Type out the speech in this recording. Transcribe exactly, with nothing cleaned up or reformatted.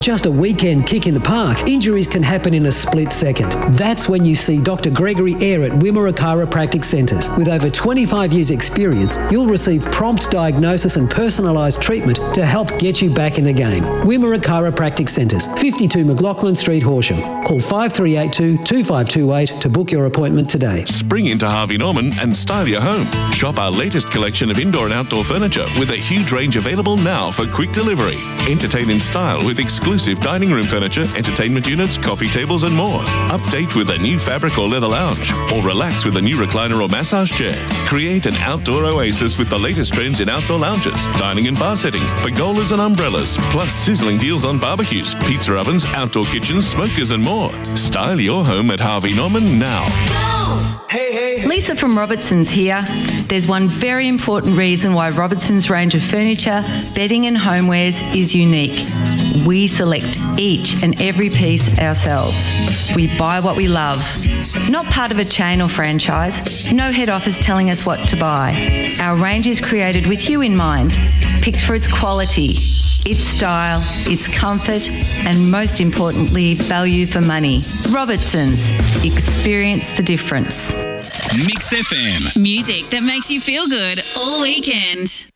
Just a weekend kick in the park, injuries can happen in a split second. That's when you see Doctor Gregory Eyre at Wimmera Chiropractic Centres. With over twenty-five years experience, you'll receive prompt diagnosis and personalised treatment to help get you back in the game. Wimmera Chiropractic Centres, fifty-two McLaughlin Street, Horsham. Call five three eight two, two five two eight to book your appointment today. Spring into Harvey Norman and style your home. Shop our latest collection of indoor and outdoor furniture with a huge range available now for quick delivery. Entertain in style with exclusive dining room furniture, entertainment units, coffee tables and more. Update with a new fabric or leather lounge, or relax with a new recliner or massage chair. Create an outdoor oasis with the latest trends in outdoor lounges, dining and bar settings, pergolas and umbrellas, plus sizzling deals on barbecues, pizza ovens, outdoor kitchens, smokers and more. Style your home at Harvey Norman now. Hey, hey. Lisa from Robertson's here. There's one very important reason why Robertson's range of furniture, bedding and homewares is unique. We select each and every piece ourselves. We buy what we love. Not part of a chain or franchise. No head office telling us what to buy. Our range is created with you in mind, picked for its quality, its style, its comfort, and most importantly, value for money. Robertson's. Experience the difference. Mix F M. Music that makes you feel good all weekend.